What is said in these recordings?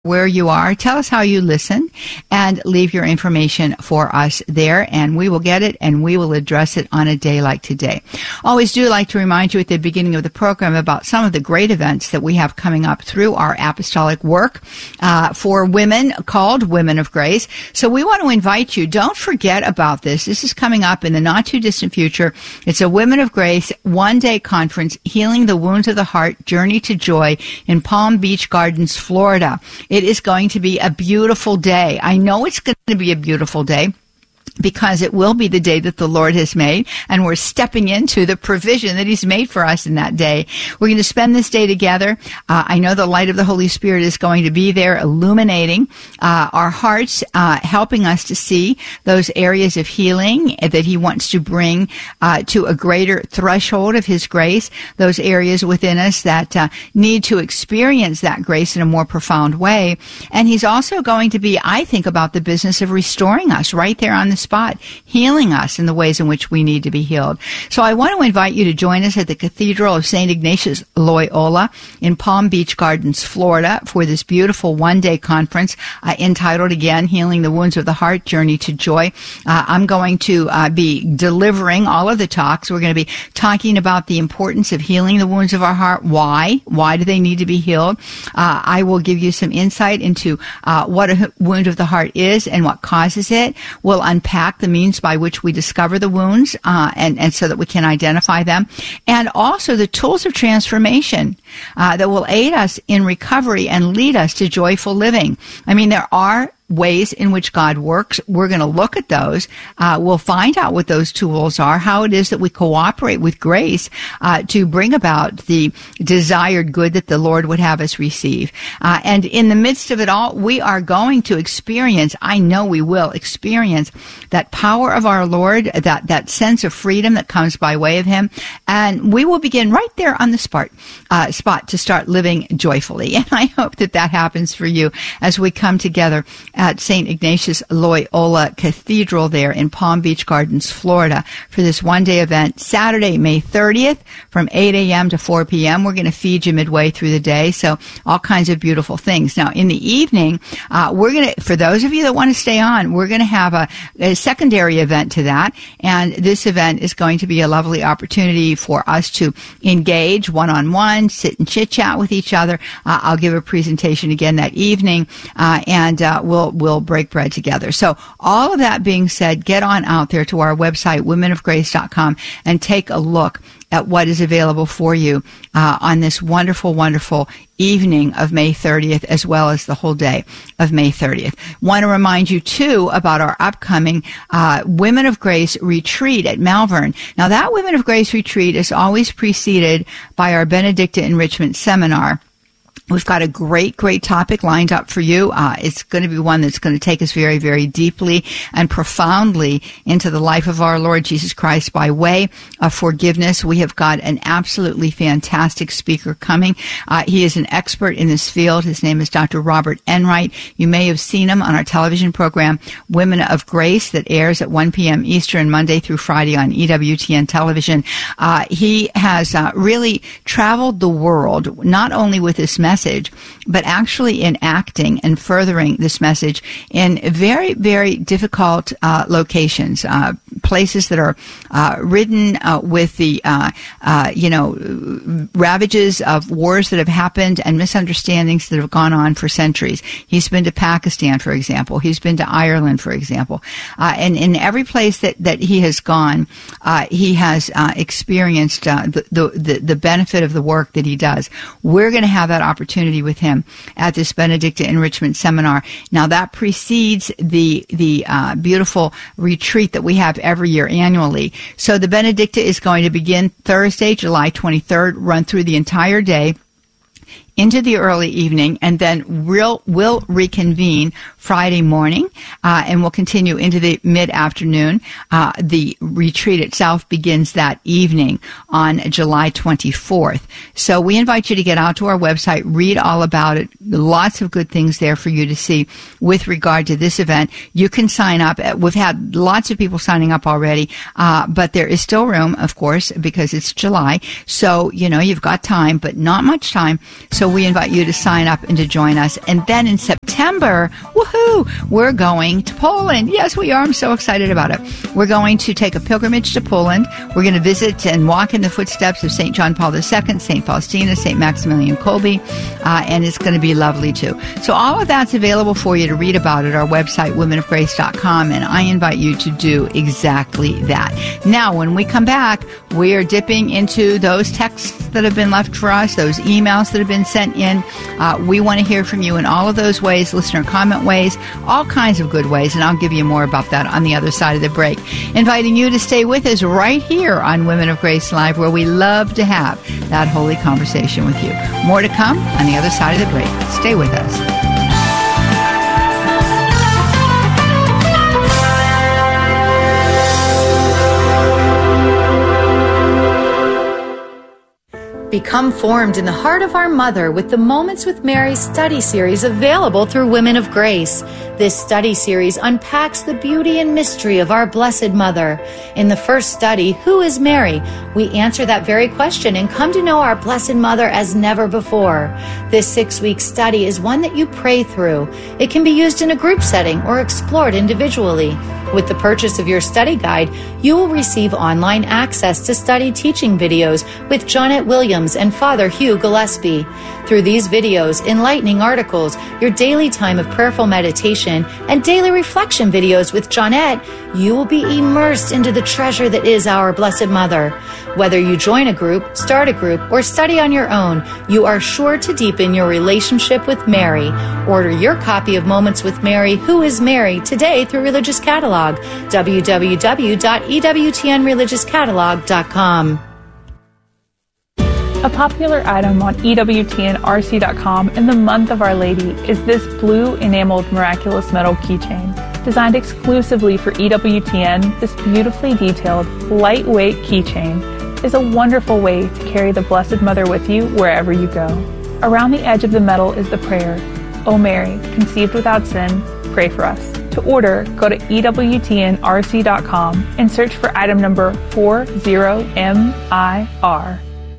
where you are. Tell us how you listen and leave your information for us there, and we will get it and we will address it on a day like today. Always do like to remind you at the beginning of the program about some of the great events that we have coming up through our apostolic work for women called Women of Grace. So we want to invite you. Don't forget about this. This is coming up in the not too distant future. It's a Women of Grace one-day conference, Healing the Wounds of the Heart, Journey to Joy in Palm Beach Gardens, Florida. It is going to be a beautiful day. I know it's going to be a beautiful day, because it will be the day that the Lord has made, and we're stepping into the provision that He's made for us in that day. We're going to spend this day together. I know the light of the Holy Spirit is going to be there, illuminating our hearts, helping us to see those areas of healing that He wants to bring to a greater threshold of His grace, those areas within us that need to experience that grace in a more profound way. And He's also going to be, I think, about the business of restoring us right there on the spot, healing us in the ways in which we need to be healed. So I want to invite you to join us at the Cathedral of St. Ignatius Loyola in Palm Beach Gardens, Florida, for this beautiful one-day conference entitled, again, Healing the Wounds of the Heart, Journey to Joy. I'm going to be delivering all of the talks. We're going to be talking about the importance of healing the wounds of our heart. Why? Why do they need to be healed? I will give you some insight into what a wound of the heart is and what causes it. We'll unpack the means by which we discover the wounds, and so that we can identify them, and also the tools of transformation that will aid us in recovery and lead us to joyful living. I mean, there are ways in which God works. We're going to look at those. We'll find out what those tools are, how it is that we cooperate with grace to bring about the desired good that the Lord would have us receive. And in the midst of it all, we are going to experience, I know we will experience, that power of our Lord, that sense of freedom that comes by way of Him. And we will begin right there on the spot to start living joyfully. And I hope that that happens for you as we come together at St. Ignatius Loyola Cathedral there in Palm Beach Gardens, Florida, for this one-day event, Saturday, May 30th, from 8 a.m. to 4 p.m. We're going to feed you midway through the day, so all kinds of beautiful things. Now, in the evening, we're going to, for those of you that want to stay on, we're going to have a secondary event to that, and this event is going to be a lovely opportunity for us to engage one-on-one, sit and chit-chat with each other. I'll give a presentation again that evening, and we'll break bread together. So all of that being said, get on out there to our website, womenofgrace.com, and take a look at what is available for you on this wonderful, wonderful evening of May 30th, as well as the whole day of May 30th. Want to remind you, too, about our upcoming Women of Grace retreat at Malvern. Now, that Women of Grace retreat is always preceded by our Benedicta Enrichment Seminar. We've got a great, great topic lined up for you. It's going to be one that's going to take us very, very deeply and profoundly into the life of our Lord Jesus Christ by way of forgiveness. We have got an absolutely fantastic speaker coming. He is an expert in this field. His name is Dr. Robert Enright. You may have seen him on our television program, Women of Grace, that airs at 1 p.m. Eastern, Monday through Friday on EWTN television. He has really traveled the world, not only with this message, but actually in acting and furthering this message in very, very difficult locations, places that are ridden with the, ravages of wars that have happened and misunderstandings that have gone on for centuries. He's been to Pakistan, for example. He's been to Ireland, for example. And in every place that he has gone, he has experienced the benefit of the work that he does. We're going to have that opportunity with him at this Benedicta Enrichment Seminar. Now, that precedes the beautiful retreat that we have every year annually. So the Benedicta is going to begin Thursday, July 23rd, run through the entire day into the early evening, and then we'll reconvene Friday morning, and we'll continue into the mid-afternoon. The retreat itself begins that evening on July 24th. So we invite you to get out to our website, read all about it. Lots of good things there for you to see with regard to this event. You can sign up. We've had lots of people signing up already, but there is still room, of course, because it's July. So, you've got time, but not much time. So So we invite you to sign up and to join us. And then in September, woohoo, we're going to Poland. Yes, we are. I'm so excited about it. We're going to take a pilgrimage to Poland. We're going to visit and walk in the footsteps of St. John Paul II, St. Faustina, St. Maximilian Kolbe, and it's going to be lovely too. So all of that's available for you to read about at our website, womenofgrace.com, and I invite you to do exactly that. Now, when we come back, we are dipping into those texts that have been left for us, those emails that have been sent in. We want to hear from you in all of those ways, listener comment ways, all kinds of good ways, and I'll give you more about that on the other side of the break. Inviting you to stay with us right here on Women of Grace Live, where we love to have that holy conversation with you. More to come on the other side of the break. Stay with us. Become formed in the heart of our Mother with the Moments with Mary study series available through Women of Grace. This study series unpacks the beauty and mystery of our Blessed Mother. In the first study, Who is Mary? We answer that very question and come to know our Blessed Mother as never before. This 6-week study is one that you pray through. It can be used in a group setting or explored individually. With the purchase of your study guide, you will receive online access to study teaching videos with Jonette Williams and Father Hugh Gillespie. Through these videos, enlightening articles, your daily time of prayerful meditation, and daily reflection videos with Jonette, you will be immersed into the treasure that is our Blessed Mother. Whether you join a group, start a group, or study on your own, you are sure to deepen your relationship with Mary. Order your copy of Moments with Mary, Who is Mary, today through Religious Catalog, www.ewtnreligiouscatalog.com. A popular item on EWTNRC.com in the month of Our Lady is this blue enameled miraculous metal keychain. Designed exclusively for EWTN, this beautifully detailed, lightweight keychain is a wonderful way to carry the Blessed Mother with you wherever you go. Around the edge of the metal is the prayer, O Mary, conceived without sin, pray for us. To order, go to EWTNRC.com and search for item number 40MIR.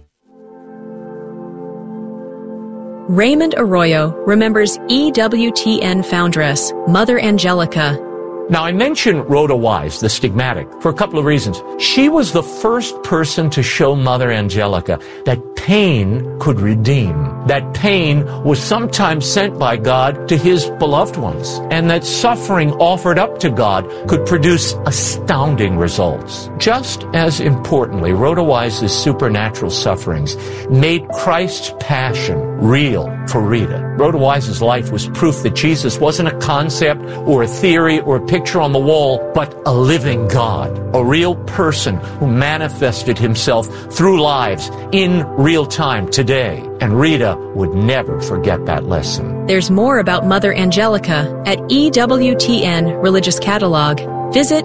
Raymond Arroyo remembers EWTN foundress, Mother Angelica. Now, I mentioned Rhoda Wise, the stigmatic, for a couple of reasons. She was the first person to show Mother Angelica that pain could redeem, that pain was sometimes sent by God to His beloved ones, and that suffering offered up to God could produce astounding results. Just as importantly, Rhoda Wise's supernatural sufferings made Christ's passion real for Rita. Rhoda Wise's life was proof that Jesus wasn't a concept or a theory or a picture on the wall, but a living God, a real person who manifested Himself through lives in real time today. And Rita would never forget that lesson. There's more about Mother Angelica at EWTN Religious Catalog. Visit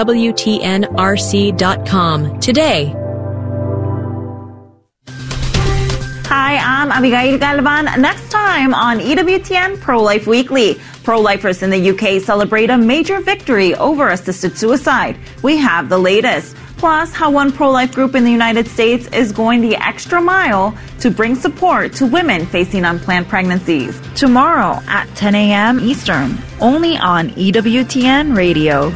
EWTNRC.com today. Hi, I'm Abigail Galvan. Next time on EWTN Pro-Life Weekly. Pro-lifers in the UK celebrate a major victory over assisted suicide. We have the latest. Plus, how one pro-life group in the United States is going the extra mile to bring support to women facing unplanned pregnancies. Tomorrow at 10 a.m. Eastern, only on EWTN Radio.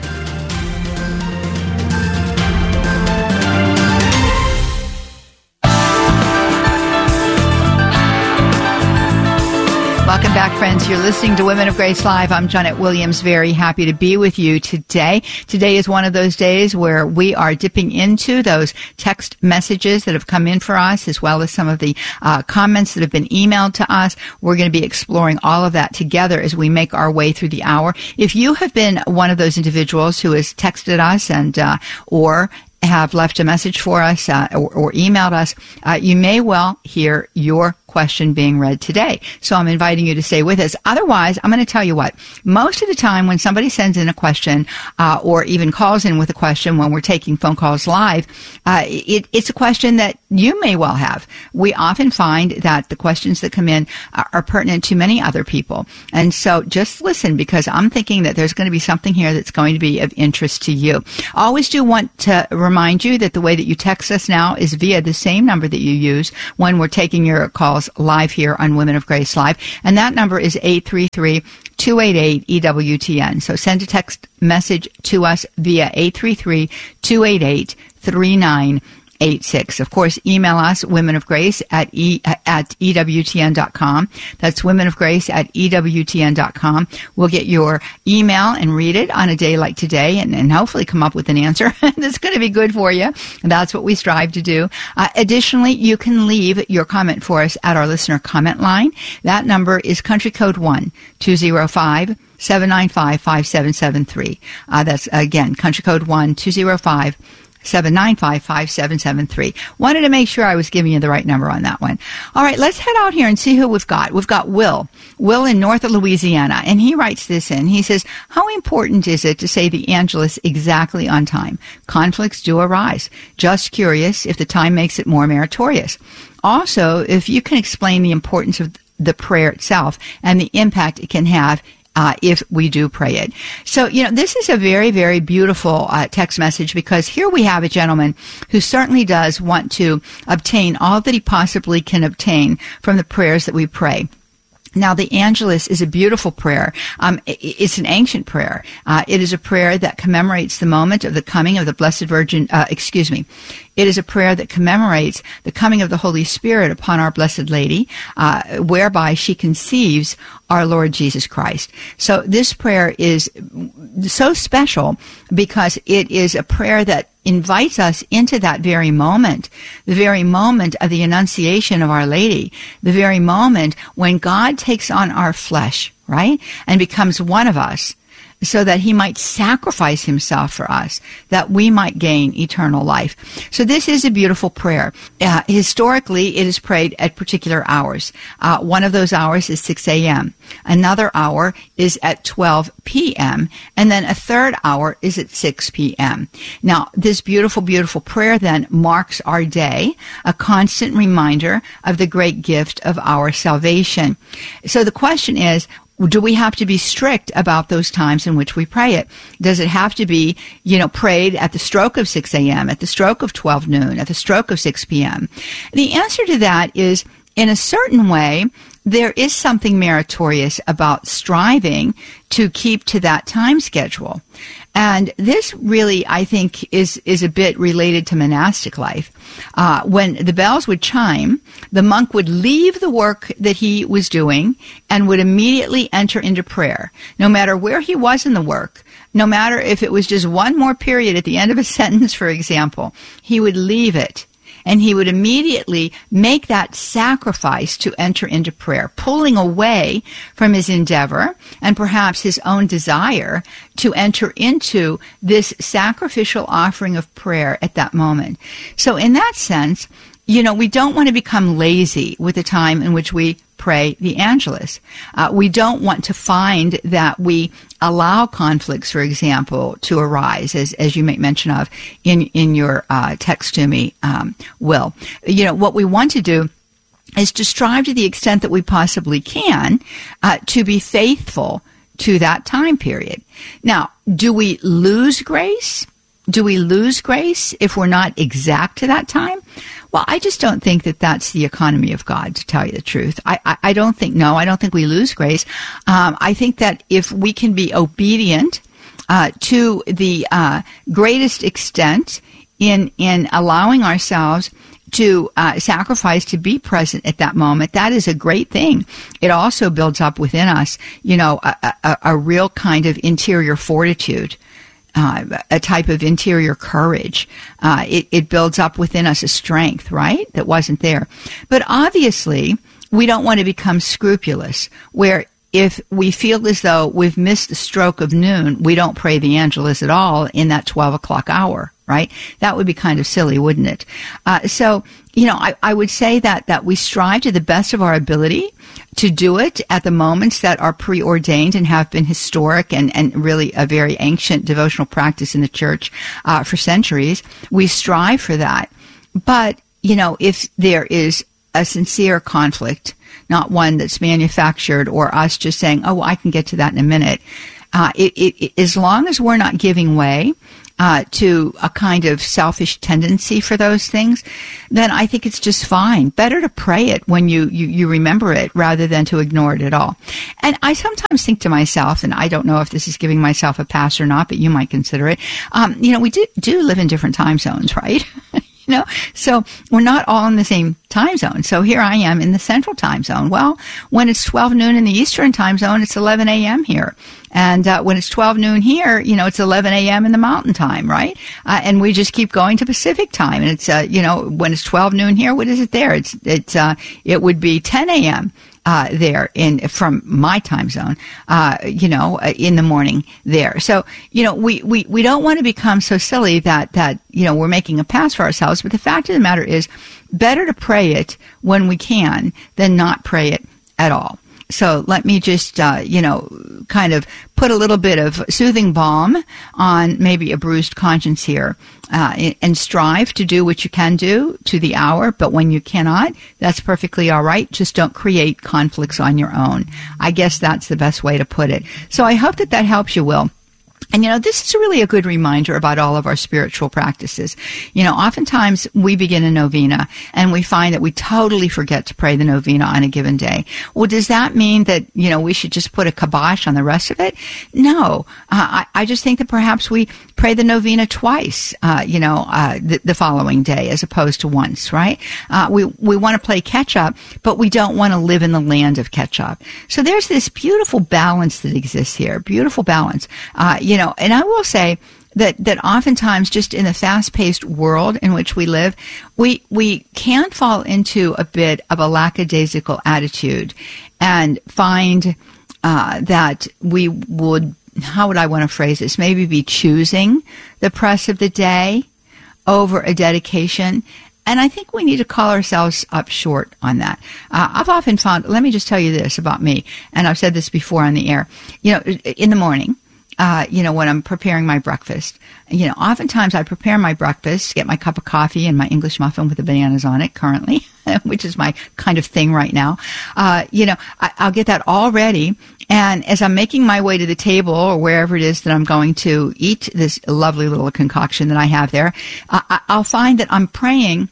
Welcome back, friends. You're listening to Women of Grace Live. I'm Jonette Williams. Very happy to be with you today. Today is one of those days where we are dipping into those text messages that have come in for us, as well as some of the comments that have been emailed to us. We're going to be exploring all of that together as we make our way through the hour. If you have been one of those individuals who has texted us and or have left a message for us or emailed us, you may well hear your question being read today. So I'm inviting you to stay with us. Otherwise, I'm going to tell you what, most of the time when somebody sends in a question or even calls in with a question when we're taking phone calls live, it's a question that you may well have. We often find that the questions that come in are pertinent to many other people. And so just listen, because I'm thinking that there's going to be something here that's going to be of interest to you. I always do want to remind you that the way that you text us now is via the same number that you use when we're taking your calls calls live here on Women of Grace Live. And that number is 833-288-EWTN. So send a text message to us via 833-288-3986. Of course, email us, Women of Grace at EWTN.com. That's Women of Grace at EWTN.com. We'll get your email and read it on a day like today and hopefully come up with an answer that's going to be good for you. And that's what we strive to do. Additionally, you can leave your comment for us at our listener comment line. That number is country code 1-205-795-5773. That's, again, country code 1-205-795-5773. Wanted to make sure I was giving you the right number on that one. All right, let's head out here and see who we've got. We've got Will in north of Louisiana, and he writes this in. He says, how important is it to say the Angelus exactly on time? Conflicts do arise. Just curious if the time makes it more meritorious. Also, if you can explain the importance of the prayer itself and the impact it can have if we do pray it. So, this is a very, very beautiful text message, because here we have a gentleman who certainly does want to obtain all that he possibly can obtain from the prayers that we pray. Now, the Angelus is a beautiful prayer. It's an ancient prayer. It is a prayer that commemorates the moment of the coming of the Blessed Virgin, It is a prayer that commemorates the coming of the Holy Spirit upon our Blessed Lady, whereby she conceives our Lord Jesus Christ. So this prayer is so special because it is a prayer that invites us into that very moment, the very moment of the Annunciation of Our Lady, the very moment when God takes on our flesh, right, and becomes one of us, so that he might sacrifice himself for us, that we might gain eternal life. So this is a beautiful prayer. Historically, it is prayed at particular hours. One of those hours is 6 a.m. Another hour is at 12 p.m. And then a third hour is at 6 p.m. Now, this beautiful, beautiful prayer then marks our day, a constant reminder of the great gift of our salvation. So the question is, do we have to be strict about those times in which we pray it? Does it have to be, prayed at the stroke of 6 a.m., at the stroke of 12 noon, at the stroke of 6 p.m.? The answer to that is, in a certain way, there is something meritorious about striving to keep to that time schedule. And this really, I think, is a bit related to monastic life. When the bells would chime, the monk would leave the work that he was doing and would immediately enter into prayer. No matter where he was in the work, no matter if it was just one more period at the end of a sentence, for example, he would leave it. And he would immediately make that sacrifice to enter into prayer, pulling away from his endeavor and perhaps his own desire to enter into this sacrificial offering of prayer at that moment. So in that sense, we don't want to become lazy with the time in which we pray the Angelus. We don't want to find that we allow conflicts, for example, to arise, as you make mention of in your text to me, Will. What we want to do is to strive to the extent that we possibly can to be faithful to that time period. Now, do we lose grace? Do we lose grace if we're not exact to that time? Well, I just don't think that that's the economy of God, to tell you the truth. I don't think we lose grace. I think that if we can be obedient to the greatest extent in allowing ourselves to sacrifice to be present at that moment, that is a great thing. It also builds up within us, a real kind of interior fortitude. A type of interior courage. It builds up within us a strength, right, that wasn't there. But obviously, we don't want to become scrupulous, where if we feel as though we've missed the stroke of noon, we don't pray the Angelus at all in that 12 o'clock hour, right? That would be kind of silly, wouldn't it? So, I would say that we strive to the best of our ability to do it at the moments that are preordained and have been historic and really a very ancient devotional practice in the church for centuries. We strive for that. But, if there is a sincere conflict, not one that's manufactured or us just saying, oh, I can get to that in a minute, as long as we're not giving way to a kind of selfish tendency for those things, then I think it's just fine. Better to pray it when you remember it rather than to ignore it at all. And I sometimes think to myself, and I don't know if this is giving myself a pass or not, but you might consider it. We do live in different time zones, right? So we're not all in the same time zone. So here I am in the central time zone. Well, when it's 12 noon in the eastern time zone, it's 11 a.m. here. And when it's 12 noon here, it's 11 a.m. in the mountain time, right? And we just keep going to Pacific time. And it's, when it's 12 noon here, what is it there? It would be 10 a.m. There from my time zone, in the morning there. So, we don't want to become so silly that we're making a pass for ourselves. But the fact of the matter is, better to pray it when we can than not pray it at all. So let me just, kind of put a little bit of soothing balm on maybe a bruised conscience here, and strive to do what you can do to the hour. But when you cannot, that's perfectly all right. Just don't create conflicts on your own. I guess that's the best way to put it. So I hope that helps you, Will. And, this is really a good reminder about all of our spiritual practices. Oftentimes we begin a novena and we find that we totally forget to pray the novena on a given day. Well, does that mean that, we should just put a kibosh on the rest of it? No. I just think that perhaps we pray the novena twice, the following day as opposed to once, right? We want to play catch up, but we don't want to live in the land of catch up. So there's this beautiful balance that exists here, beautiful balance. And I will say that oftentimes just in the fast-paced world in which we live, we can fall into a bit of a lackadaisical attitude and find that we would, how would I want to phrase this, maybe be choosing the press of the day over a dedication. And I think we need to call ourselves up short on that. I've often found, let me just tell you this about me, and I've said this before on the air, in the morning, when I'm preparing my breakfast, oftentimes I prepare my breakfast, get my cup of coffee and my English muffin with the bananas on it currently, which is my kind of thing right now. I'll get that all ready. And as I'm making my way to the table or wherever it is that I'm going to eat this lovely little concoction that I have there, I'll find that I'm praying,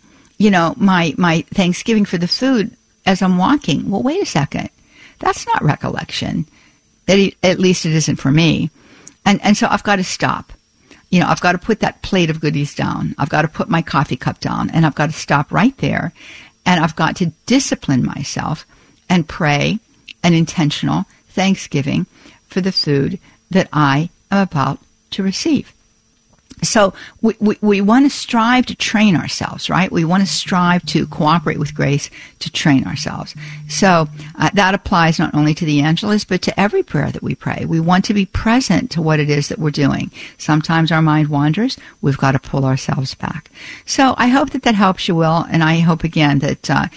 my thanksgiving for the food as I'm walking. Well, wait a second. That's not recollection. At least it isn't for me. And so I've got to stop. I've got to put that plate of goodies down. I've got to put my coffee cup down, and I've got to stop right there. And I've got to discipline myself and pray an intentional thanksgiving for the food that I am about to receive. So we want to strive to train ourselves, right? We want to strive to cooperate with grace to train ourselves. So that applies not only to the Angelus, but to every prayer that we pray. We want to be present to what it is that we're doing. Sometimes our mind wanders. We've got to pull ourselves back. So I hope that helps you, Will. And I hope, again, that,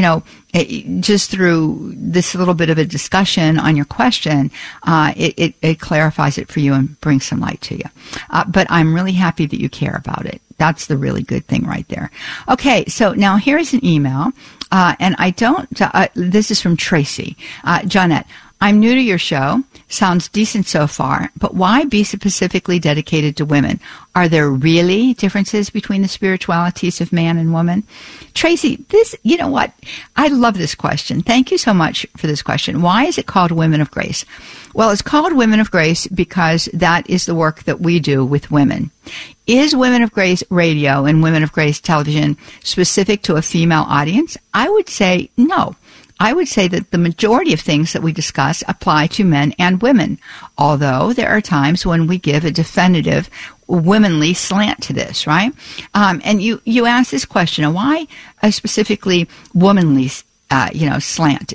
just through this little bit of a discussion on your question, it clarifies it for you and brings some light to you. But I'm really happy that you care about it. That's the really good thing right there. Okay, so now here's an email, and this is from Tracy. Johnette, I'm new to your show. Sounds decent so far, but why be specifically dedicated to women? Are there really differences between the spiritualities of man and woman? Tracy, you know what? I love this question. Thank you so much for this question. Why is it called Women of Grace? Well, it's called Women of Grace because that is the work that we do with women. Is Women of Grace radio and Women of Grace television specific to a female audience? I would say no. I would say that the majority of things that we discuss apply to men and women, although there are times when we give a definitive womanly slant to this, right? And you asked this question, why a specifically womanly slant?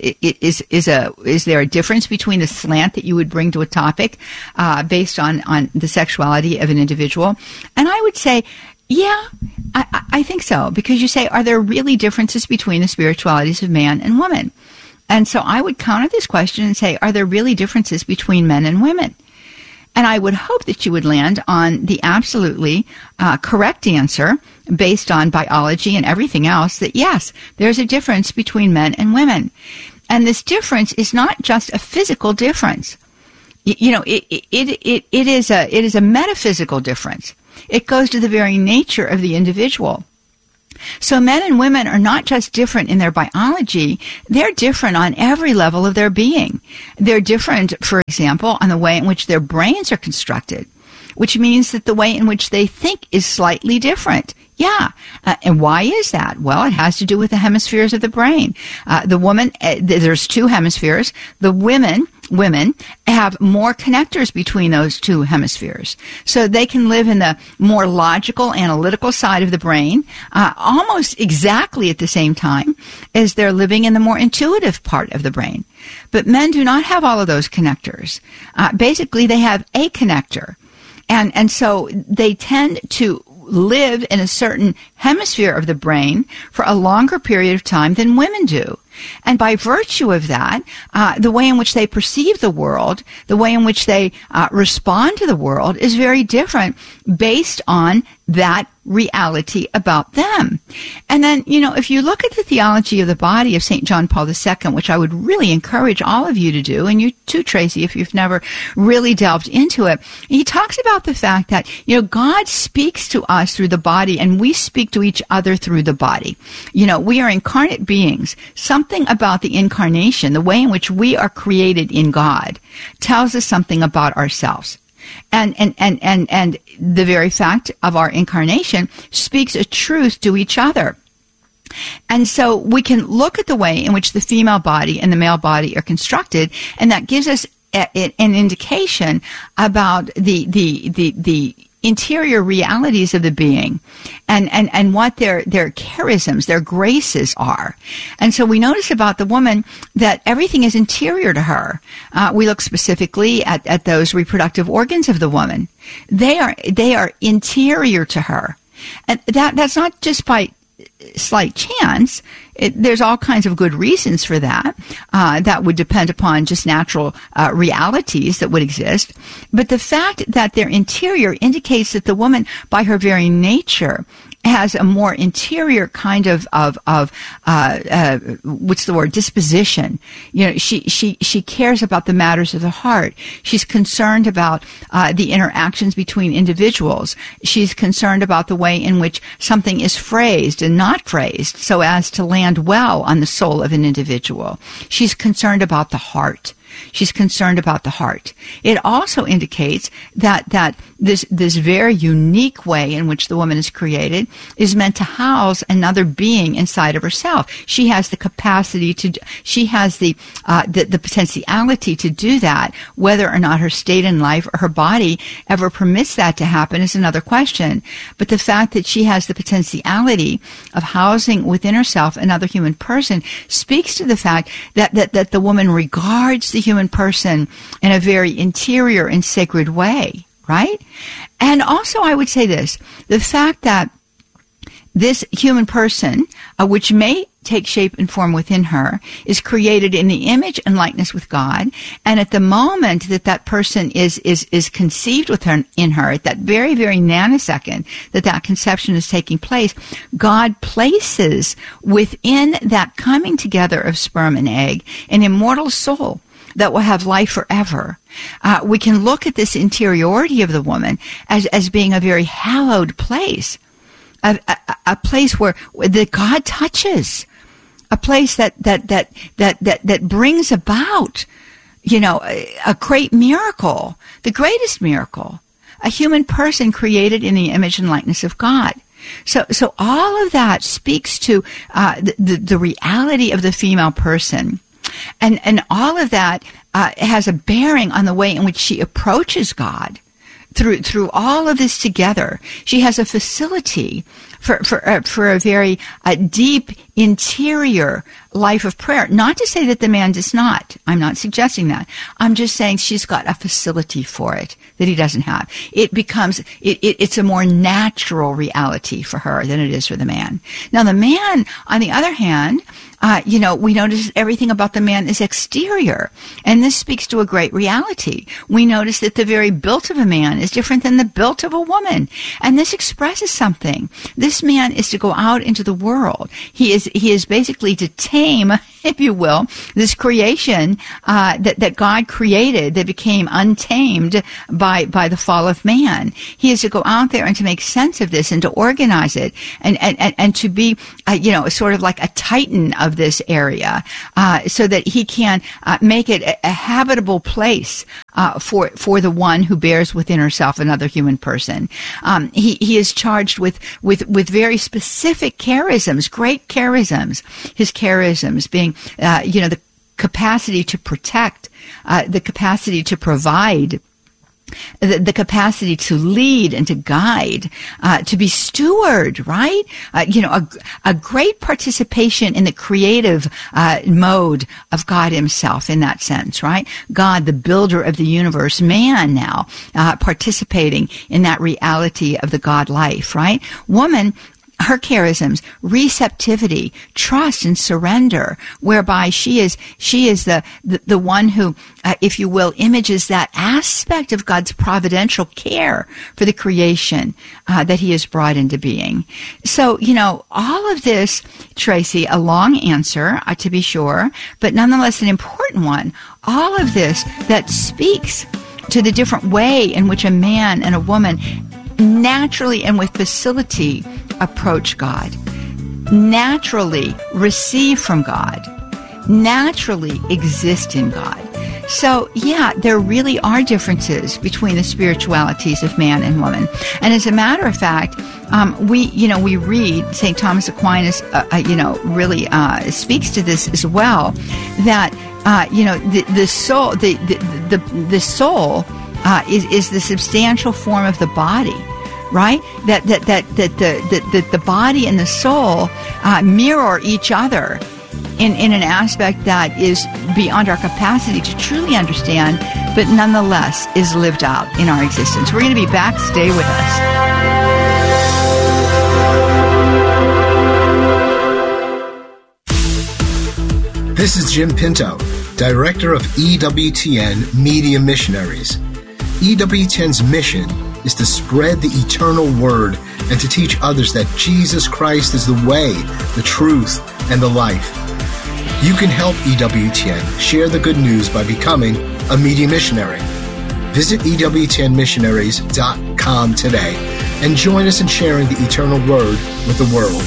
Is there a difference between the slant that you would bring to a topic based on the sexuality of an individual? And I would say, yeah, I think so, because you say, are there really differences between the spiritualities of man and woman? And so I would counter this question and say, are there really differences between men and women? And I would hope that you would land on the absolutely correct answer based on biology and everything else, that yes, there's a difference between men and women. And this difference is not just a physical difference. It is a metaphysical difference. It goes to the very nature of the individual. So men and women are not just different in their biology, they're different on every level of their being. They're different, for example, on the way in which their brains are constructed, which means that the way in which they think is slightly different. Yeah. And why is that? Well, it has to do with the hemispheres of the brain. The woman, there's two hemispheres. The women have more connectors between those two hemispheres. So they can live in the more logical, analytical side of the brain, almost exactly at the same time as they're living in the more intuitive part of the brain. But men do not have all of those connectors. Basically, they have a connector. And so they tend to live in a certain hemisphere of the brain for a longer period of time than women do. And by virtue of that, the way in which they perceive the world, the way in which they respond to the world is very different based on that reality about them. And then, if you look at the theology of the body of St. John Paul II, which I would really encourage all of you to do, and you too, Tracy, if you've never really delved into it, he talks about the fact that, God speaks to us through the body and we speak to each other through the body. We are incarnate beings. Something about the incarnation, the way in which we are created in God, tells us something about ourselves. And the very fact of our incarnation speaks a truth to each other. And so we can look at the way in which the female body and the male body are constructed, and that gives us an indication about the interior realities of the being and what their charisms, their graces are. And so we notice about the woman that everything is interior to her. We look specifically at those reproductive organs of the woman. They are interior to her. And that's not just by slight chance. There's all kinds of good reasons for that. That would depend upon just natural realities that would exist. But the fact that they're interior indicates that the woman, by her very nature, has a more interior kind of disposition. She cares about the matters of the heart. She's concerned about the interactions between individuals. She's concerned about the way in which something is phrased and not phrased so as to land well on the soul of an individual. She's concerned about the heart. She's concerned about the heart. It also indicates that this very unique way in which the woman is created is meant to house another being inside of herself. She has the capacity she has the potentiality to do that. Whether or not her state in life or her body ever permits that to happen is another question. But the fact that she has the potentiality of housing within herself another human person speaks to the fact that the woman regards the human person in a very interior and sacred way, right? And also I would say this, the fact that this human person, which may take shape and form within her, is created in the image and likeness with God, and at the moment that person is conceived in her, at that very, very nanosecond that conception is taking place, God places within that coming together of sperm and egg an immortal soul that will have life forever. We can look at this interiority of the woman as being a very hallowed place, a place where that God touches, a place that brings about, a great miracle, the greatest miracle, a human person created in the image and likeness of God. So all of that speaks to the reality of the female person. And all of that has a bearing on the way in which she approaches God through all of this together. She has a facility for a very deep interior life of prayer. Not to say that the man does not. I'm not suggesting that. I'm just saying she's got a facility for it that he doesn't have. It becomes, it's a more natural reality for her than it is for the man. Now the man, on the other hand, we notice everything about the man is exterior. And this speaks to a great reality. We notice that the very built of a man is different than the built of a woman. And this expresses something. This This man is to go out into the world. He is basically to tame, if you will, this creation that God created that became untamed by the fall of man. He is to go out there and to make sense of this and to organize it and to be, sort of like a titan of this area, so that he can make it a habitable place for the one who bears within herself another human person. He is charged with very specific charisms, great charisms. His charisms being, the capacity to protect, the capacity to provide, the capacity to lead and to guide, to be steward, right? A great participation in the creative mode of God himself in that sense, right? God, the builder of the universe, man now participating in that reality of the God life, right? Woman, her charisms, receptivity, trust, and surrender, whereby she is the one who, if you will, images that aspect of God's providential care for the creation that he has brought into being. So, all of this, Tracy, a long answer, to be sure, but nonetheless an important one. All of this that speaks to the different way in which a man and a woman naturally and with facility approach God, naturally receive from God, naturally exist in God. So, there really are differences between the spiritualities of man and woman. And as a matter of fact, we read St. Thomas Aquinas, really speaks to this as well, that, the soul, the soul is the substantial form of the body. Right? That the body and the soul mirror each other in an aspect that is beyond our capacity to truly understand, but nonetheless is lived out in our existence. We're going to be back. Stay with us. This is Jim Pinto, Director of EWTN Media Missionaries. EWTN's mission is to spread the eternal word and to teach others that Jesus Christ is the way, the truth, and the life. You can help EWTN share the good news by becoming a media missionary. Visit EWTNmissionaries.com today and join us in sharing the eternal word with the world.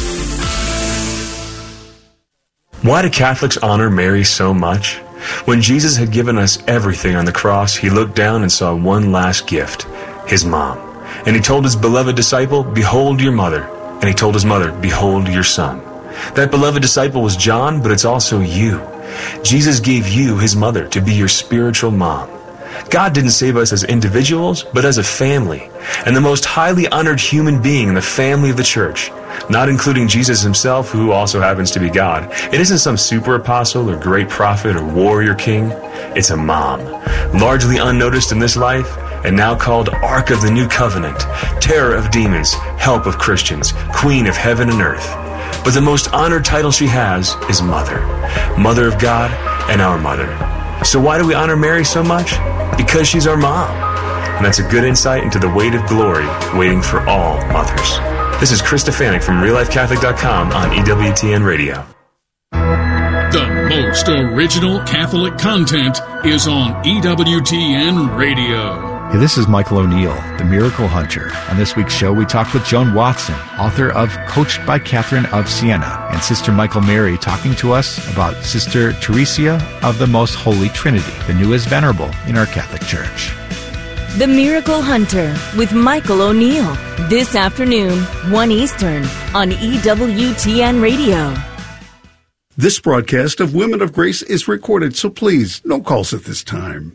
Why do Catholics honor Mary so much? When Jesus had given us everything on the cross, he looked down and saw one last gift, his mom. And he told his beloved disciple, "Behold your mother." And he told his mother, "Behold your son." That beloved disciple was John, but it's also you. Jesus gave you his mother to be your spiritual mom. God didn't save us as individuals, but as a family, and the most highly honored human being in the family of the church, not including Jesus himself, who also happens to be God. It isn't some super apostle or great prophet or warrior king. It's a mom, largely unnoticed in this life, and now called Ark of the New Covenant, Terror of Demons, Help of Christians, Queen of Heaven and Earth. But the most honored title she has is Mother, Mother of God and our Mother. So why do we honor Mary so much? Because she's our mom. And that's a good insight into the weight of glory waiting for all mothers. This is Chris Stefanik from RealLifeCatholic.com on EWTN Radio. The most original Catholic content is on EWTN Radio. Hey, this is Michael O'Neill, the Miracle Hunter. On this week's show, we talked with Joan Watson, author of Coached by Catherine of Siena, and Sister Michael Mary talking to us about Sister Teresa of the Most Holy Trinity, the newest venerable in our Catholic Church. The Miracle Hunter with Michael O'Neill, this afternoon, 1 Eastern, on EWTN Radio. This broadcast of Women of Grace is recorded, so please, no calls at this time.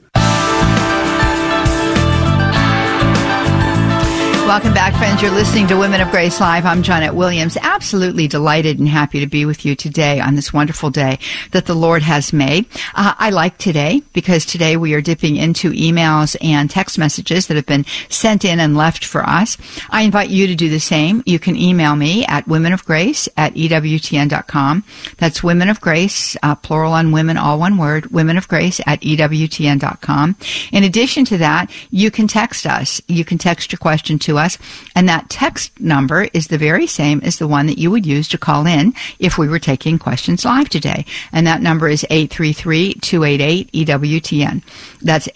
Welcome back, friends. You're listening to Women of Grace Live. I'm Janet Williams. Absolutely delighted and happy to be with you today on this wonderful day that the Lord has made. I like today because today we are dipping into emails and text messages that have been sent in and left for us. I invite you to do the same. You can email me at womenofgrace@ewtn.com. That's Women of Grace, plural on women, all one word, womenofgrace@ewtn.com. In addition to that, you can text us. You can text your question to to us. And that text number is the very same as the one that you would use to call in if we were taking questions live today. And that number is 833-288-EWTN. That's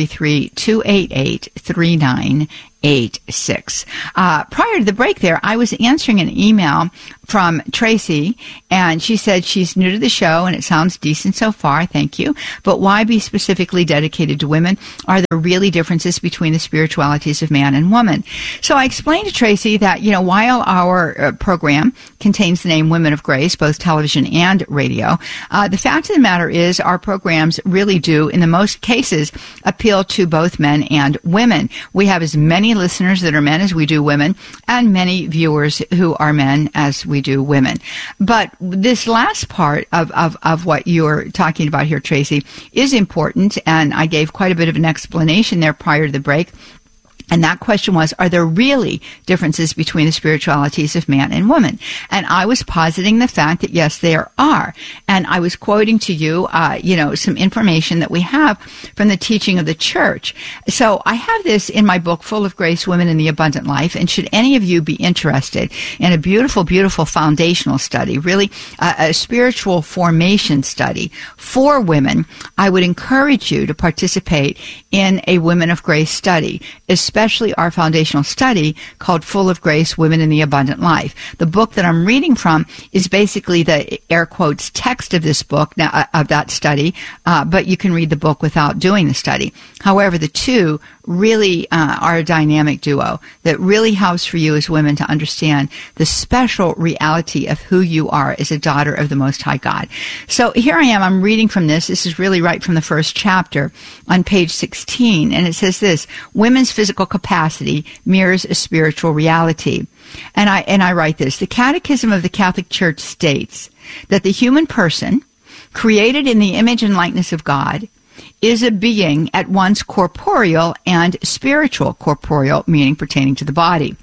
833-288-3986. Prior to the break there, I was answering an email from Tracy, and she said she's new to the show, and it sounds decent so far, thank you, but why be specifically dedicated to women? Are there really differences between the spiritualities of man and woman? So I explained to Tracy that, while our program contains the name Women of Grace, both television and radio, the fact of the matter is our programs really do, in the most cases, appeal to both men and women. We have as many listeners that are men as we do women, and many viewers who are men as we do women. But this last part of what you're talking about here, Tracy, is important, and I gave quite a bit of an explanation there prior to the break. And that question was, are there really differences between the spiritualities of man and woman? And I was positing the fact that, yes, there are. And I was quoting to you, some information that we have from the teaching of the church. So I have this in my book, Full of Grace, Women in the Abundant Life. And should any of you be interested in a beautiful, beautiful foundational study, really a spiritual formation study for women, I would encourage you to participate in a Women of Grace study, especially our foundational study called Full of Grace, Women in the Abundant Life. The book that I'm reading from is basically the air quotes text of this book, of that study, but you can read the book without doing the study. However, the two really are a dynamic duo that really helps for you as women to understand the special reality of who you are as a daughter of the Most High God. So here I am, I'm reading from this. This is really right from the first chapter on page 16, and it says this: women's physical capacity mirrors a spiritual reality. And I write this: the Catechism of the Catholic Church states that the human person, created in the image and likeness of God, is a being at once corporeal and spiritual. Corporeal meaning pertaining to the body.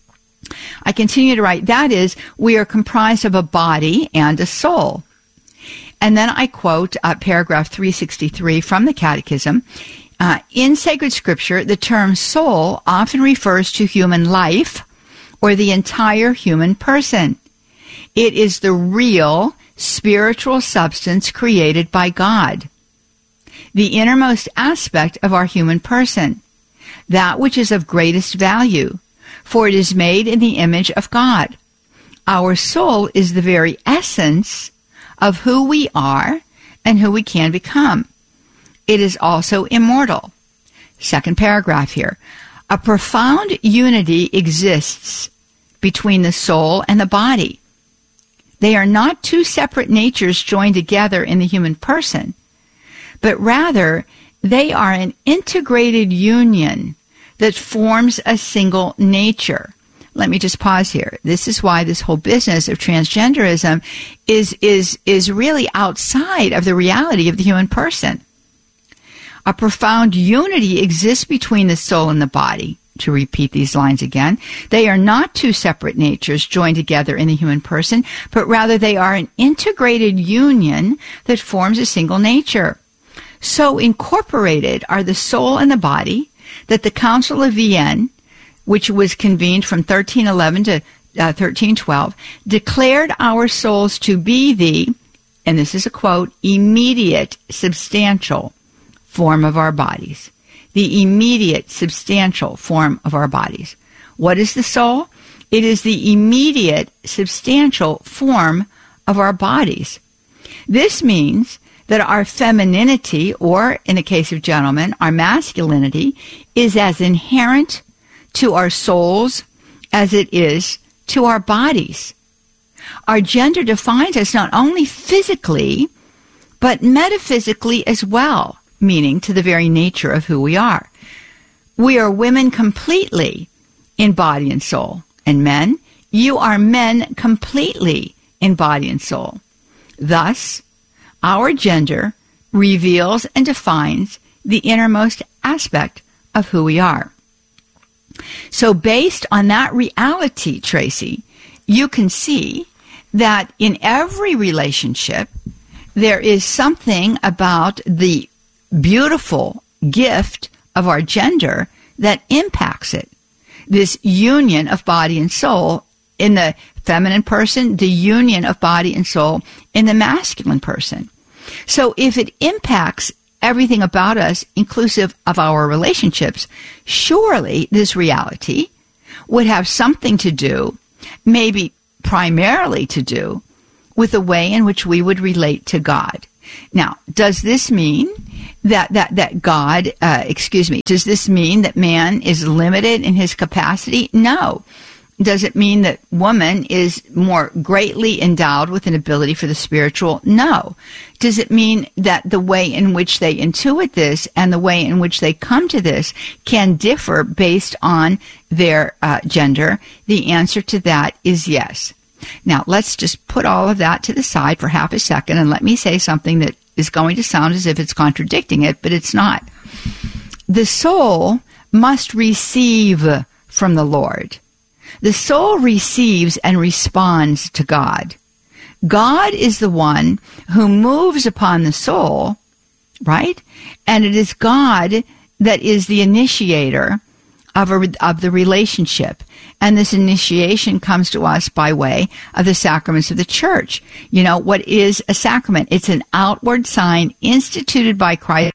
I continue to write, that is, we are comprised of a body and a soul. And then I quote paragraph 363 from the Catechism. In sacred scripture, the term soul often refers to human life or the entire human person. It is the real spiritual substance created by God, the innermost aspect of our human person, that which is of greatest value, for it is made in the image of God. Our soul is the very essence of who we are and who we can become. It is also immortal. Second paragraph here. A profound unity exists between the soul and the body. They are not two separate natures joined together in the human person, but rather they are an integrated union that forms a single nature. Let me just pause here. This is why this whole business of transgenderism is really outside of the reality of the human person. A profound unity exists between the soul and the body. To repeat these lines again, they are not two separate natures joined together in the human person, but rather they are an integrated union that forms a single nature. So incorporated are the soul and the body that the Council of Vienne, which was convened from 1311 to 1312, declared our souls to be the, and this is a quote, immediate substantial form of our bodies. The immediate substantial form of our bodies. What is the soul? It is the immediate substantial form of our bodies. This means that our femininity, or in the case of gentlemen, our masculinity, is as inherent to our souls as it is to our bodies. Our gender defines us not only physically, but metaphysically as well, meaning to the very nature of who we are. We are women completely in body and soul. And men, you are men completely in body and soul. Thus, our gender reveals and defines the innermost aspect of who we are. So based on that reality, Tracy, you can see that in every relationship, there is something about the beautiful gift of our gender that impacts it. this union of body and soul in the feminine person, the union of body and soul in the masculine person. So if it impacts everything about us, inclusive of our relationships, surely this reality would have something to do, maybe primarily to do, with the way in which we would relate to God. Now, does this mean that God, does this mean that man is limited in his capacity? No. Does it mean that woman is more greatly endowed with an ability for the spiritual? No. Does it mean that the way in which they intuit this and the way in which they come to this can differ based on their gender? The answer to that is yes. Now, let's just put all of that to the side for half a second and let me say something that is going to sound as if it's contradicting it, but it's not. The soul must receive from the Lord. The soul receives and responds to God. God is the one who moves upon the soul, right? And it is God that is the initiator of the relationship. And this initiation comes to us by way of the sacraments of the church. You know, what is a sacrament? It's an outward sign instituted by Christ.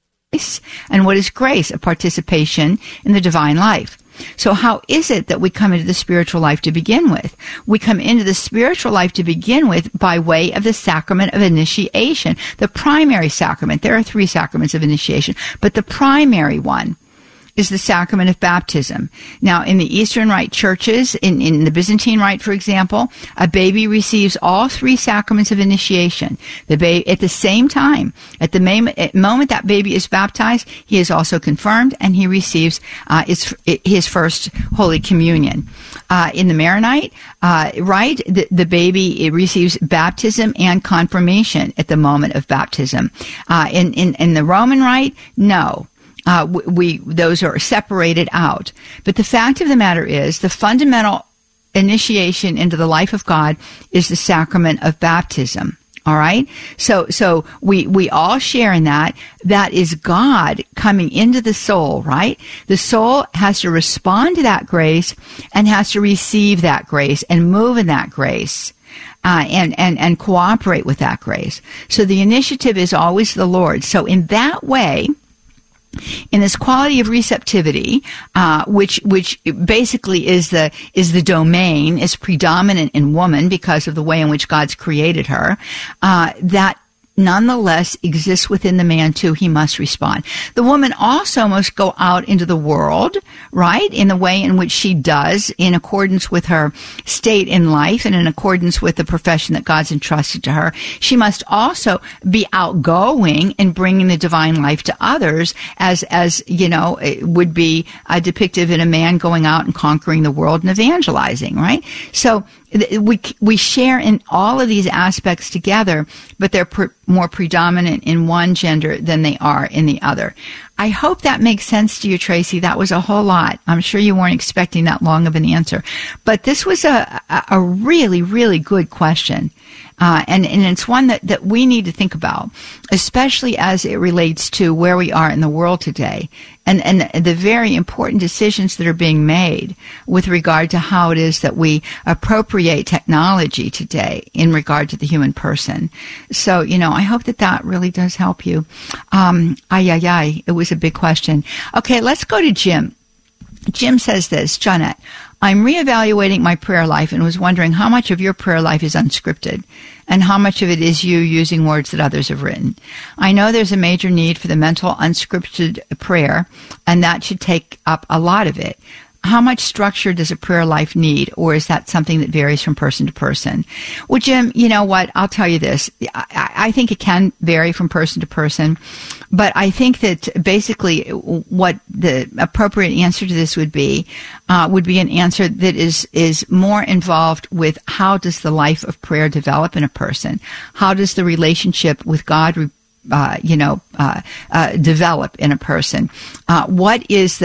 And what is grace? A participation in the divine life. So how is it that we come into the spiritual life to begin with? We come into the spiritual life to begin with by way of the sacrament of initiation, the primary sacrament. There are 3 sacraments of initiation, but the primary one is the sacrament of baptism. Now, in the Eastern Rite churches, in the Byzantine Rite, for example, a baby receives all 3 sacraments of initiation. At the same time, at the moment that baby is baptized, he is also confirmed and he receives his first Holy Communion. In the Maronite rite, the baby receives baptism and confirmation at the moment of baptism. In the Roman Rite, no. Those are separated out. But the fact of the matter is, the fundamental initiation into the life of God is the sacrament of baptism. All right? So we all share in that. That is God coming into the soul, right? The soul has to respond to that grace and has to receive that grace and move in that grace. And cooperate with that grace. So the initiative is always the Lord. So in that way, in this quality of receptivity, which basically is the domain, is predominant in woman because of the way in which God's created her, that nonetheless exists within the man too. He must respond. The woman also must go out into the world, right, in the way in which she does, in accordance with her state in life and in accordance with the profession that God's entrusted to her. She must also be outgoing in bringing the divine life to others, as you know, it would be depicted in a man going out and conquering the world and evangelizing, right? So we share in all of these aspects together, but they're more predominant in one gender than they are in the other. I hope that makes sense to you, Tracy. That was a whole lot. I'm sure you weren't expecting that long of an answer. But this was a really, really good question. And it's one that we need to think about, especially as it relates to where we are in the world today and the very important decisions that are being made with regard to how it is that we appropriate technology today in regard to the human person. So, you know, I hope that really does help you. It was a big question. Okay, let's go to Jim. Jim says this, Johnette, I'm reevaluating my prayer life and was wondering how much of your prayer life is unscripted and how much of it is you using words that others have written. I know there's a major need for the mental unscripted prayer, and that should take up a lot of it. How much structure does a prayer life need, or is that something that varies from person to person? Well, Jim, you know what? I'll tell you this. I think it can vary from person to person, but I think that basically what the appropriate answer to this would be an answer that is more involved with how does the life of prayer develop in a person? How does the relationship with God develop in a person? What is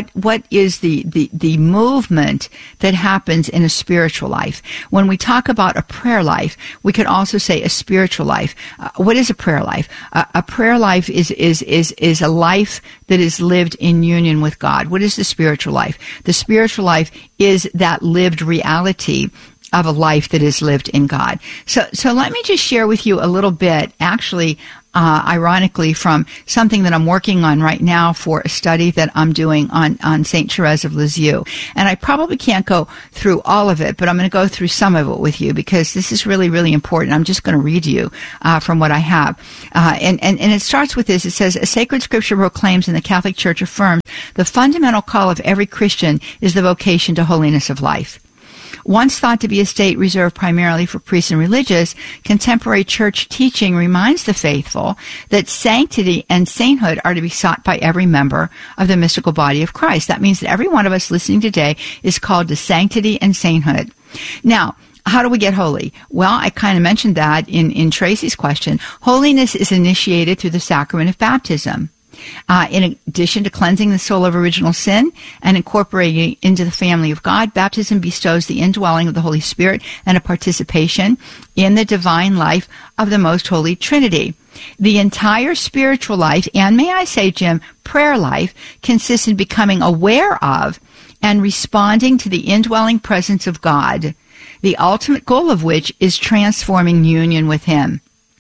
the movement that happens in a spiritual life? When we talk about a prayer life, we could also say a spiritual life. What is a prayer life? A prayer life is a life that is lived in union with God. What is the spiritual life? The spiritual life is that lived reality of a life that is lived in God. So let me just share with you a little bit, actually, ironically, from something that I'm working on right now for a study that I'm doing on St. Therese of Lisieux. And I probably can't go through all of it, but I'm going to go through some of it with you because this is really, really important. I'm just going to read you from what I have. And it starts with this. It says, a sacred scripture proclaims and the Catholic Church affirms the fundamental call of every Christian is the vocation to holiness of life. Once thought to be a state reserved primarily for priests and religious, contemporary church teaching reminds the faithful that sanctity and sainthood are to be sought by every member of the mystical body of Christ. That means that every one of us listening today is called to sanctity and sainthood. Now, how do we get holy? Well, I kind of mentioned that in Tracy's question. Holiness is initiated through the sacrament of baptism. In addition to cleansing the soul of original sin and incorporating it into the family of God, baptism bestows the indwelling of the Holy Spirit and a participation in the divine life of the Most Holy Trinity. The entire spiritual life, and may I say, Jim, prayer life, consists in becoming aware of and responding to the indwelling presence of God, the ultimate goal of which is transforming union with Him.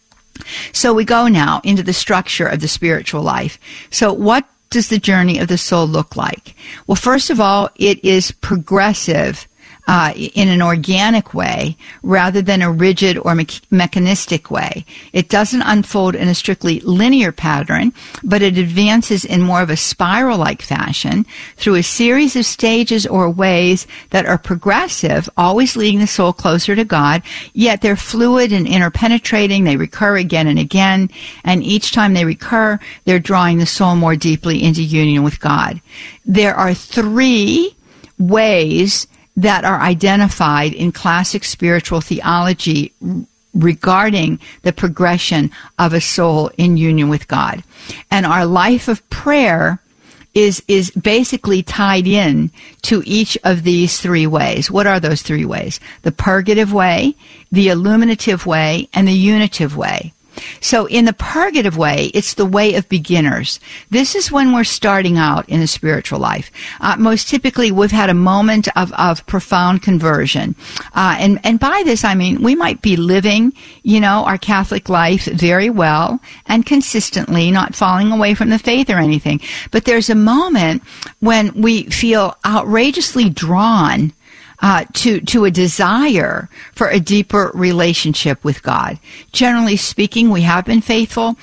So we go now into the structure of the spiritual life. So what does the journey of the soul look like? Well, first of all, it is progressive in an organic way rather than a rigid or mechanistic way. It doesn't unfold in a strictly linear pattern, but it advances in more of a spiral-like fashion through a series of stages or ways that are progressive, always leading the soul closer to God, yet they're fluid and interpenetrating. They recur again and again, and each time they recur, they're drawing the soul more deeply into union with God. There are 3 ways that are identified in classic spiritual theology regarding the progression of a soul in union with God. And our life of prayer is basically tied in to each of these 3 ways. What are those 3 ways? The purgative way, the illuminative way, and the unitive way. So in the purgative way, it's the way of beginners. This is when we're starting out in a spiritual life. Most typically, we've had a moment of profound conversion. And by this, I mean, we might be living, our Catholic life very well and consistently, not falling away from the faith or anything. But there's a moment when we feel outrageously drawn to a desire for a deeper relationship with God. Generally speaking, we have been faithful,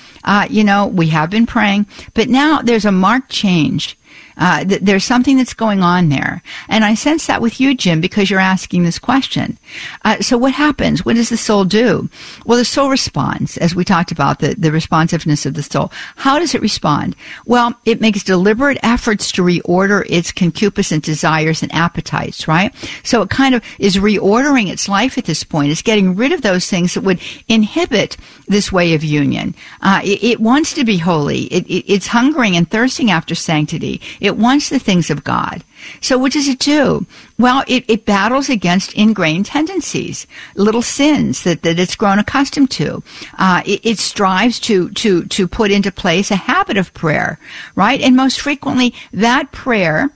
we have been praying, but now there's a marked change. There's something that's going on there. And I sense that with you, Jim, because you're asking this question. So what happens? What does the soul do? Well, the soul responds, as we talked about, the responsiveness of the soul. How does it respond? Well, it makes deliberate efforts to reorder its concupiscent desires and appetites, right? So it kind of is reordering its life at this point. It's getting rid of those things that would inhibit this way of union. It wants to be holy. It's hungering and thirsting after sanctity. It wants the things of God. So what does it do? Well, it battles against ingrained tendencies, little sins that it's grown accustomed to. It strives to put into place a habit of prayer, right? And most frequently, that prayer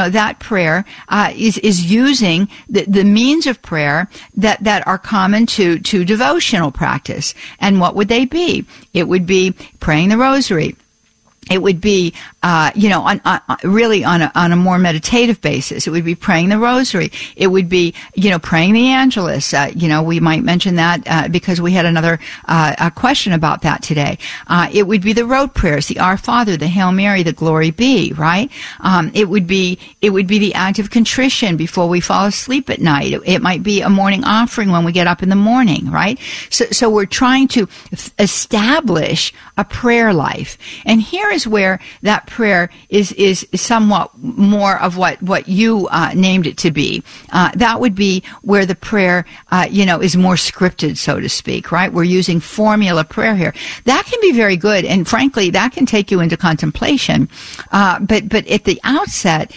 is using the means of prayer that are common to devotional practice. And what would they be? It would be praying the rosary. It would be, really on a more meditative basis. It would be praying the rosary. It would be, praying the Angelus. We might mention that because we had another question about that today. It would be the rote prayers, the Our Father, the Hail Mary, the Glory Be, right? It would be the act of contrition before we fall asleep at night. It might be a morning offering when we get up in the morning, right? So we're trying to establish a prayer life. And here there is where that prayer is somewhat more of what you named it to be. That would be where the prayer, is more scripted, so to speak, right? We're using formula prayer here. That can be very good, and frankly, that can take you into contemplation. But at the outset,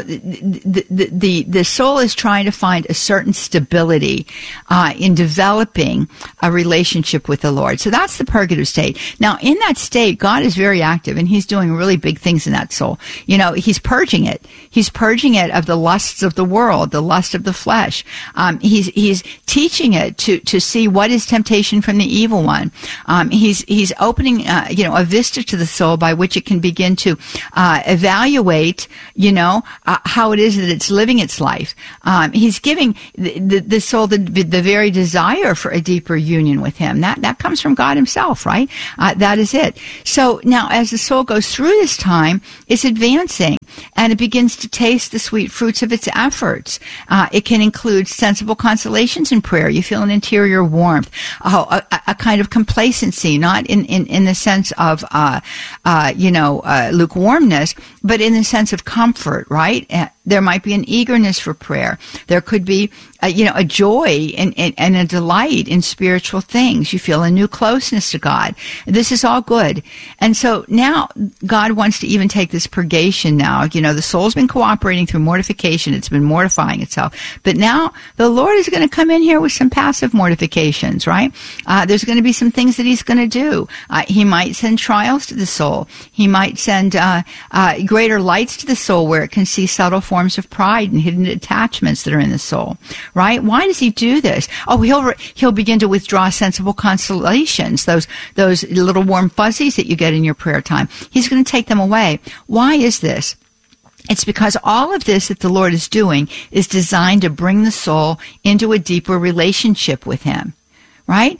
the soul is trying to find a certain stability in developing a relationship with the Lord. So that's the purgative state. Now, in that state, God is very active, and He's doing really big things in that soul. He's purging it. He's purging it of the lusts of the world, the lust of the flesh. He's teaching it to see what is temptation from the evil one. He's opening, a vista to the soul by which it can begin to evaluate, how it is that it's living its life. He's giving the soul the very desire for a deeper union with Him. That comes from God Himself, right? That is it. So now, as the soul goes through this time, it's advancing, and it begins to taste the sweet fruits of its efforts. It can include sensible consolations in prayer. You feel an interior warmth, a kind of complacency, not in the sense of lukewarmness, but in the sense of comfort, right? There might be an eagerness for prayer. There could be, a joy and a delight in spiritual things. You feel a new closeness to God. This is all good. And so now God wants to even take this purgation now. The soul's been cooperating through mortification. It's been mortifying itself. But now the Lord is going to come in here with some passive mortifications, right? There's going to be some things that He's going to do. He might send trials to the soul. He might send greater lights to the soul where it can see subtle forms of pride and hidden attachments that are in the soul, right? Why does He do this? Oh, he'll begin to withdraw sensible consolations, those little warm fuzzies that you get in your prayer time. He's going to take them away. Why is this? It's because all of this that the Lord is doing is designed to bring the soul into a deeper relationship with Him, right?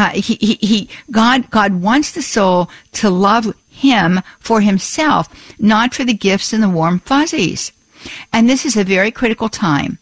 God wants the soul to love Him for Himself, not for the gifts and the warm fuzzies. And this is a very critical time.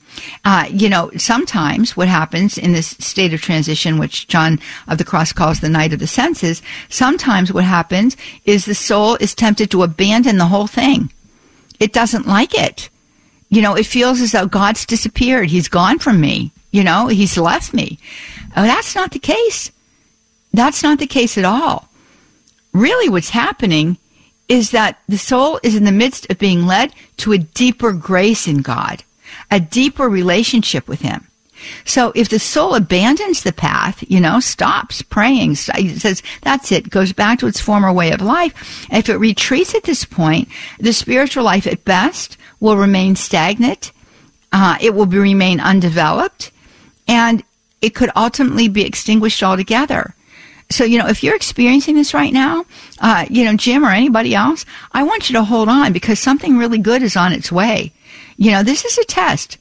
Sometimes what happens in this state of transition, which John of the Cross calls the night of the senses, sometimes what happens is the soul is tempted to abandon the whole thing. It doesn't like it. It feels as though God's disappeared. He's gone from me. He's left me. Oh, that's not the case. That's not the case at all. Really what's happening is that the soul is in the midst of being led to a deeper grace in God, a deeper relationship with Him. So if the soul abandons the path, stops praying, says, that's it, goes back to its former way of life, if it retreats at this point, the spiritual life at best will remain stagnant, it will remain undeveloped, and it could ultimately be extinguished altogether. So, if you're experiencing this right now, Jim or anybody else, I want you to hold on because something really good is on its way. This is a test.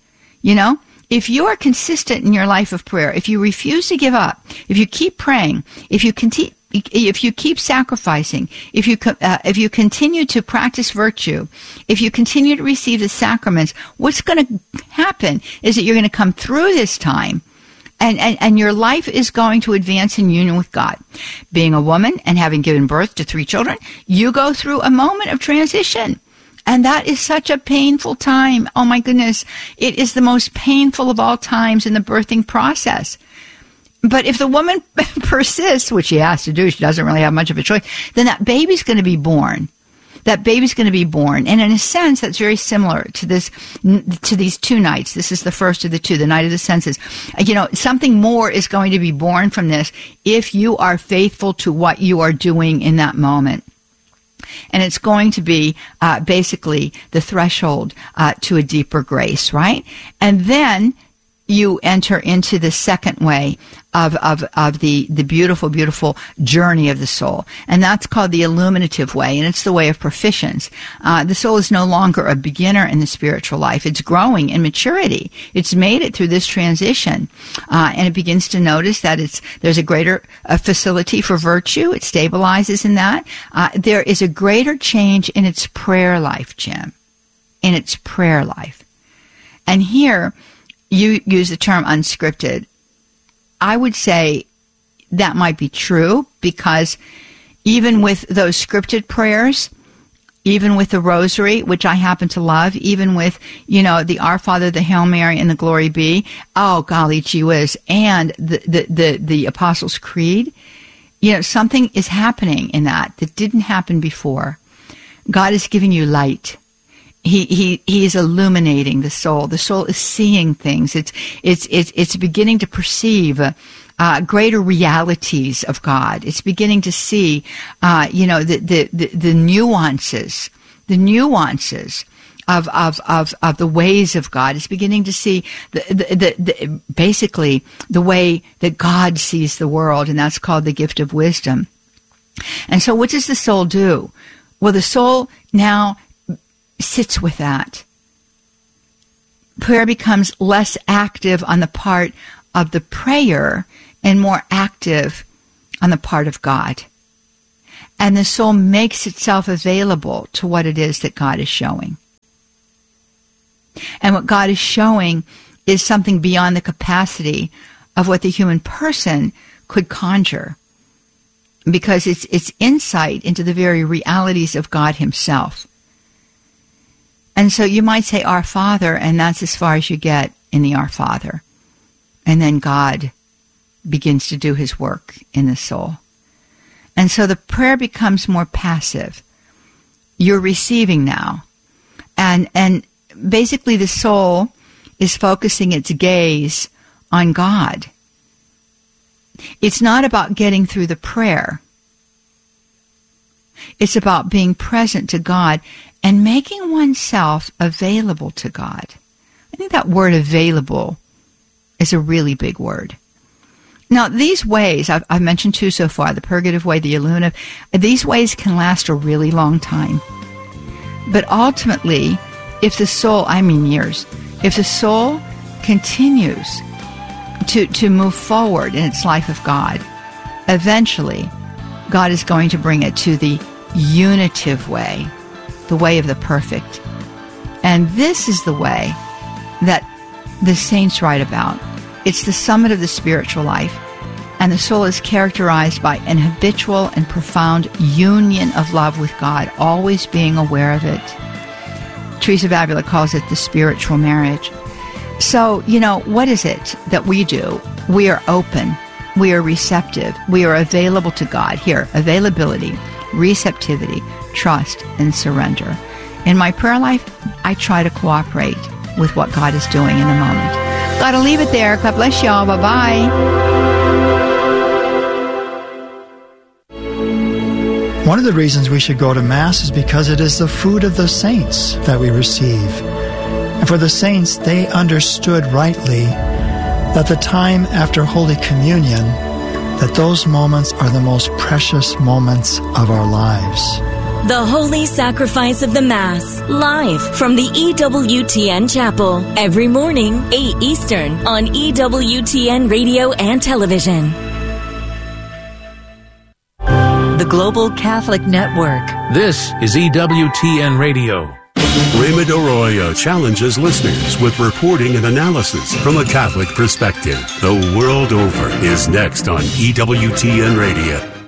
If you are consistent in your life of prayer, if you refuse to give up, if you keep praying, if you keep sacrificing, if you continue to practice virtue, if you continue to receive the sacraments, what's going to happen is that you're going to come through this time and your life is going to advance in union with God. Being a woman and having given birth to 3 children, you go through a moment of transition. And that is such a painful time. Oh my goodness. It is the most painful of all times in the birthing process. But if the woman persists, which she has to do, she doesn't really have much of a choice, then that baby's going to be born. That baby's going to be born. And in a sense, that's very similar to these 2 nights. This is the first of the 2, the night of the senses. Something more is going to be born from this if you are faithful to what you are doing in that moment. And it's going to be basically the threshold to a deeper grace, right? And then you enter into the second way of the beautiful, beautiful journey of the soul. And that's called the illuminative way, and it's the way of proficience. The soul is no longer a beginner in the spiritual life. It's growing in maturity. It's made it through this transition. And it begins to notice that there's a greater facility for virtue. It stabilizes in that. There is a greater change in its prayer life, Jim. In its prayer life. And here, you use the term unscripted. I would say that might be true because even with those scripted prayers, even with the Rosary, which I happen to love, even with, the Our Father, the Hail Mary, and the Glory Be. Oh, golly gee whiz. And the Apostles' Creed. Something is happening in that didn't happen before. God is giving you light. He is illuminating the soul. The soul is seeing things. It's beginning to perceive greater realities of God. It's beginning to see, the nuances of the ways of God. It's beginning to see basically the way that God sees the world, and that's called the gift of wisdom. And so what does the soul do? Well, the soul now sits with that. Prayer becomes less active on the part of the prayer and more active on the part of God. And the soul makes itself available to what it is that God is showing. And what God is showing is something beyond the capacity of what the human person could conjure, because it's insight into the very realities of God himself. And so you might say, Our Father, and that's as far as you get in the Our Father. And then God begins to do his work in the soul. And so the prayer becomes more passive. You're receiving now. And basically the soul is focusing its gaze on God. It's not about getting through the prayer. It's about being present to God and making oneself available to God. I think that word available is a really big word. Now, these ways, I've mentioned two so far, the purgative way, the illuminative, these ways can last a really long time. But ultimately, if the soul, years, if the soul continues to move forward in its life of God, eventually God is going to bring it to the unitive way, the way of the perfect. And this is the way that the saints write about. It's the summit of the spiritual life, and the soul is characterized by an habitual and profound union of love with God, always being aware of it. Teresa of Avila calls it the spiritual marriage. So, what is it that we do? We are open. We are receptive. We are available to God. Here, availability, receptivity, trust, and surrender. In my prayer life, I try to cooperate with what God is doing in the moment. Gotta leave it there. God bless y'all. Bye-bye. One of the reasons we should go to Mass is because it is the food of the saints that we receive. And for the saints, they understood rightly that the time after Holy Communion, that those moments are the most precious moments of our lives. The Holy Sacrifice of the Mass, live from the EWTN Chapel, every morning, 8 Eastern, on EWTN Radio and Television. The Global Catholic Network. This is EWTN Radio. Raymond Arroyo challenges listeners with reporting and analysis from a Catholic perspective. The world over is next on EWTN Radio.